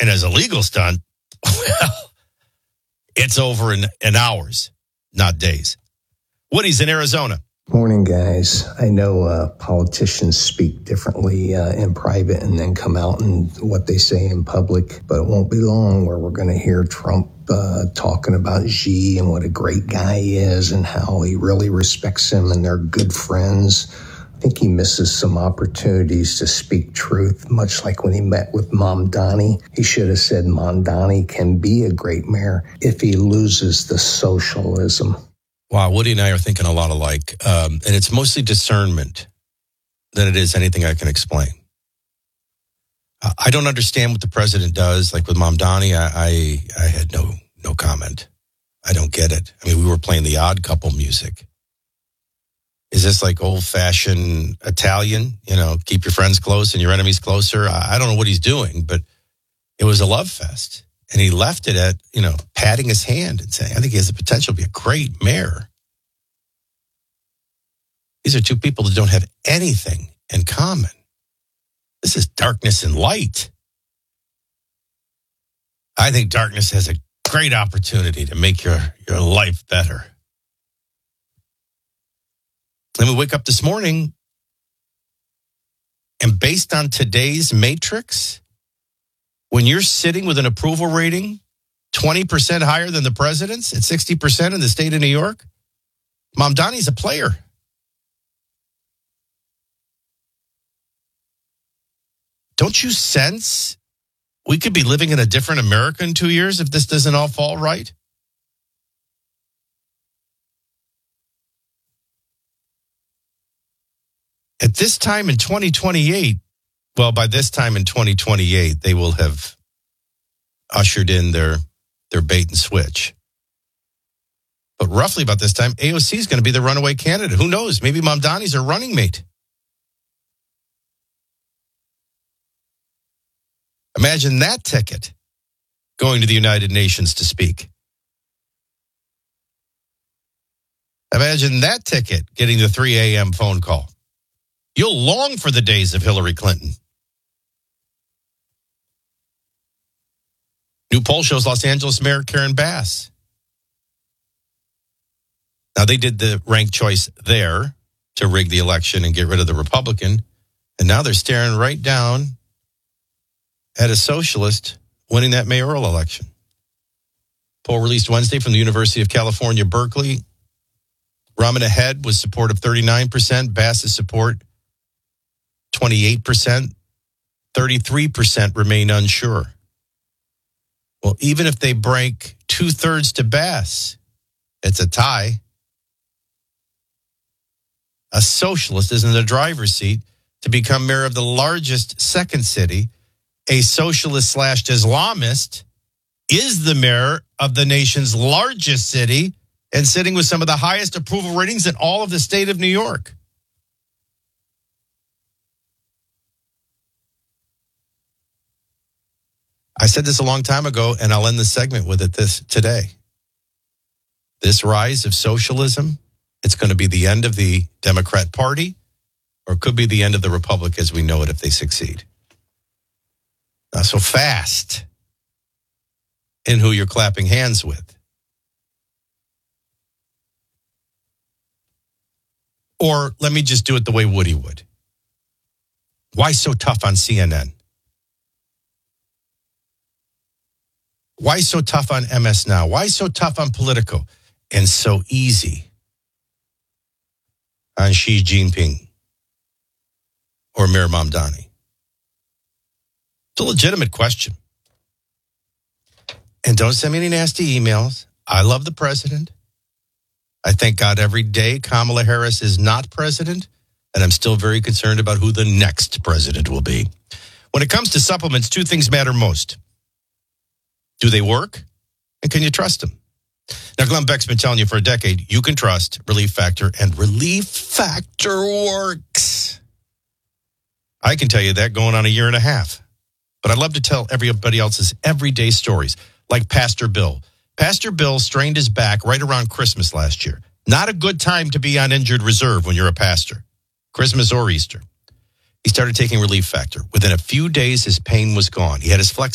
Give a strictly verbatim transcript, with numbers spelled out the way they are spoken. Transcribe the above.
And as a legal stunt, well, it's over in, in hours, not days. Woody's in Arizona. Morning, guys. I know uh, politicians speak differently uh, in private and then come out and what they say in public, but it won't be long where we're going to hear Trump uh, talking about Xi and what a great guy he is and how he really respects him and they're good friends. I think he misses some opportunities to speak truth, much like when he met with Mamdani. He should have said Mamdani can be a great mayor if he loses the socialism. Wow, Woody and I are thinking a lot alike. Um, and it's mostly discernment than it is anything I can explain. Uh, I don't understand what the president does. Like with Mamdani, I, I I had no no comment. I don't get it. I mean, we were playing the Odd Couple music. Is this like old-fashioned Italian? You know, keep your friends close and your enemies closer? I, I don't know what he's doing, but it was a love fest. And he left it at, you know, patting his hand and saying, I think he has the potential to be a great mayor. These are two people that don't have anything in common. This is darkness and light. I think darkness has a great opportunity to make your, your life better. Then we wake up this morning, and based on today's matrix, when you're sitting with an approval rating twenty percent higher than the president's at sixty percent in the state of New York, Mamdani's a player. Don't you sense we could be living in a different America in two years if this doesn't all fall right? At this time in twenty twenty-eight, well, by this time in twenty twenty-eight, they will have ushered in their, their bait and switch. But roughly about this time, A O C is going to be the runaway candidate. Who knows? Maybe Mamdani's her running mate. Imagine that ticket going to the United Nations to speak. Imagine that ticket getting the three a.m. phone call. You'll long for the days of Hillary Clinton. New poll shows Los Angeles Mayor Karen Bass. Now, they did the ranked choice there to rig the election and get rid of the Republican. And now they're staring right down at a socialist winning that mayoral election. Poll released Wednesday from the University of California, Berkeley. Rahman ahead with support of thirty-nine percent. Bass's support, twenty-eight percent. thirty-three percent remain unsure. Well, even if they break two-thirds to Bass, it's a tie. A socialist is in the driver's seat to become mayor of the largest second city. A socialist slash Islamist is the mayor of the nation's largest city and sitting with some of the highest approval ratings in all of the state of New York. I said this a long time ago, and I'll end the segment with it this today. This rise of socialism, it's going to be the end of the Democrat Party, or it could be the end of the Republic as we know it if they succeed. Not so fast in who you're clapping hands with. Or let me just do it the way Woody would. Why so tough on C N N? Why so tough on M S Now? Why so tough on Politico? And so easy on Xi Jinping or Mayor Mamdani? It's a legitimate question. And don't send me any nasty emails. I love the president. I thank God every day Kamala Harris is not president, and I'm still very concerned about who the next president will be. When it comes to supplements, two things matter most. Do they work? And can you trust them? Now, Glenn Beck's been telling you for a decade, you can trust Relief Factor, and Relief Factor works. I can tell you that going on a year and a half. But I love to tell everybody else's everyday stories, like Pastor Bill. Pastor Bill strained his back right around Christmas last year. Not a good time to be on injured reserve when you're a pastor, Christmas or Easter. He started taking Relief Factor. Within a few days, his pain was gone. He had his flex